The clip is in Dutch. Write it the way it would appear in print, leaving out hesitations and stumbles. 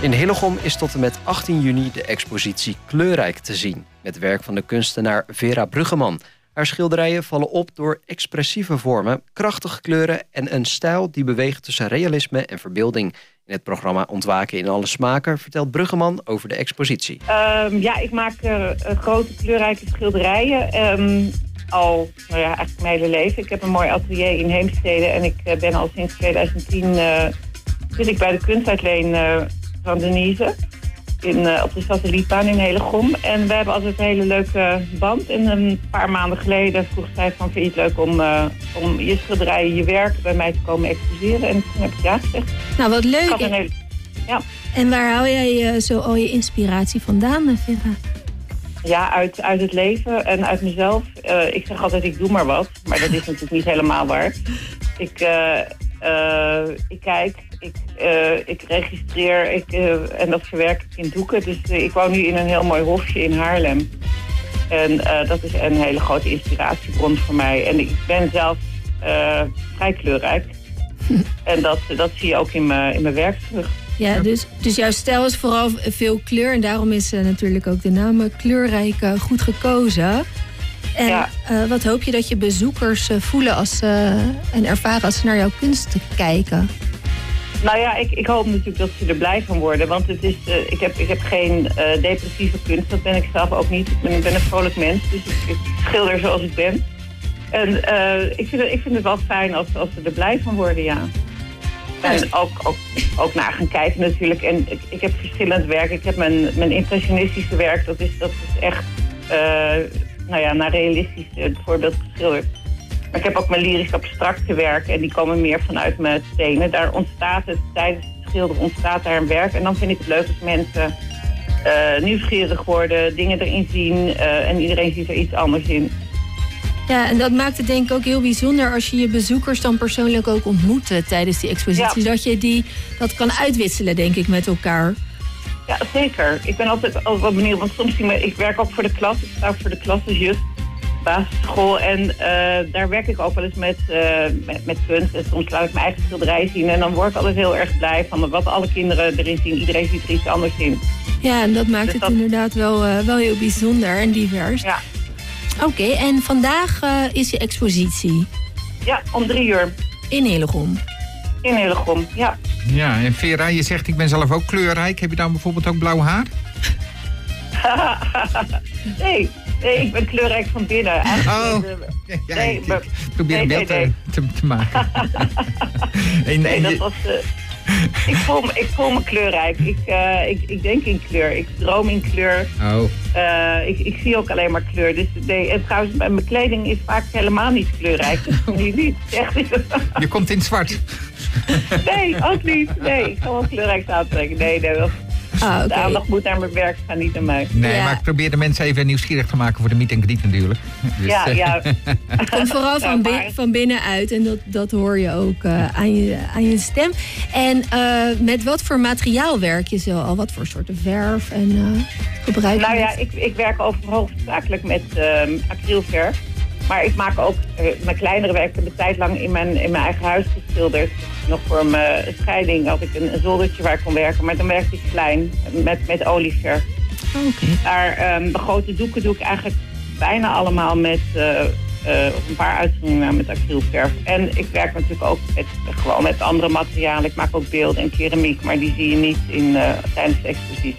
In Hillegom is tot en met 18 juni de expositie Kleurrijk te zien, met werk van de kunstenaar Vera Bruggeman. Haar schilderijen vallen op door expressieve vormen, krachtige kleuren en een stijl die beweegt tussen realisme en verbeelding. In het programma Ontwaken in alle smaken vertelt Bruggeman over de expositie. Ik maak grote kleurrijke schilderijen. Eigenlijk mijn hele leven. Ik heb een mooi atelier in Heemstede en ik ben al sinds 2010 zit ik bij de kunstuitleen van Denise op de Satellietbaan in Hillegom. En we hebben altijd een hele leuke band. En een paar maanden geleden vroeg zij van, vind je het leuk om je schilderijen, je werk bij mij te komen exposeren? En toen heb ik ja gezegd. Nou, wat leuk. Ja. En waar hou jij zo al je inspiratie vandaan, Vera? Ja, uit het leven en uit mezelf. Ik zeg altijd, ik doe maar wat. Maar dat is natuurlijk niet helemaal waar. Ik kijk, ik registreer en dat verwerk ik in doeken. Dus ik woon nu in een heel mooi hofje in Haarlem. En dat is een hele grote inspiratiebron voor mij. En ik ben zelf vrij kleurrijk. En dat zie je ook in mijn werk terug. Ja, dus jouw stijl is vooral veel kleur. En daarom is natuurlijk ook de naam Kleurrijk goed gekozen. En wat hoop je dat je bezoekers voelen en ervaren als ze naar jouw kunst kijken? Nou ja, ik hoop natuurlijk dat ze er blij van worden. Want het is, ik heb geen depressieve kunst. Dat ben ik zelf ook niet. Ik ben een vrolijk mens. Dus ik schilder zoals ik ben. En ik vind het wel fijn als ze er blij van worden, ja. En ook naar gaan kijken natuurlijk. En ik heb verschillend werk. Ik heb mijn impressionistische werk. Dat is echt naar realistisch voorbeeld geschilderd. Maar ik heb ook mijn lyrisch abstracte werk. En die komen meer vanuit mijn stenen. Daar ontstaat het, tijdens het schilderen ontstaat daar een werk. En dan vind ik het leuk als mensen nieuwsgierig worden, dingen erin zien. En iedereen ziet er iets anders in. Ja, en dat maakt het denk ik ook heel bijzonder als je je bezoekers dan persoonlijk ook ontmoet tijdens die expositie. Ja. Dat je dat kan uitwisselen, denk ik, met elkaar. Ja, zeker. Ik ben altijd wel benieuwd, want soms ik werk ook voor de klas. Ik sta ook voor de klas, dus juf, basisschool. En daar werk ik ook wel eens met kunst. En soms laat ik mijn eigen schilderij zien. En dan word ik altijd heel erg blij van wat alle kinderen erin zien. Iedereen ziet er iets anders in. Ja, en dat maakt het inderdaad wel heel bijzonder en divers. Ja. Oké, en vandaag is je expositie? Ja, om 3 uur. In Hillegom? In Hillegom, ja. Ja, en Vera, je zegt ik ben zelf ook kleurrijk. Heb je dan bijvoorbeeld ook blauw haar? Nee, ik ben kleurrijk van binnen. Ik probeer een beeld te maken. Dat was... Ik voel me kleurrijk. Ik denk in kleur. Ik droom in kleur. Ik zie ook alleen maar kleur. Dus en trouwens, mijn kleding is vaak helemaal niet kleurrijk. Niet. Echt niet. Je komt in het zwart. Nee, ook niet. Nee, ik kan wel kleurrijk aantrekken. Nee. De aandacht moet naar mijn werk gaan, niet naar mij. Nee, maar ik probeer de mensen even nieuwsgierig te maken voor de meet and greet natuurlijk. Dus, ja. Het komt vooral van binnenuit en dat hoor je ook aan je stem. En met wat voor materiaal werk je zo al? Wat voor soorten verf en gebruik je? Nou ja, ik werk hoofdzakelijk met acrylverf. Maar ik maak ook mijn kleinere werk. Ik heb een tijd lang in mijn eigen huis geschilderd. Nog voor mijn scheiding had ik een zoldertje waar ik kon werken. Maar dan werkte ik klein met olieverf. Maar begoten doeken doe ik eigenlijk bijna allemaal met een paar uitzonderingen met acrylverf. En ik werk natuurlijk ook gewoon met andere materialen. Ik maak ook beelden en keramiek. Maar die zie je niet tijdens de expositie.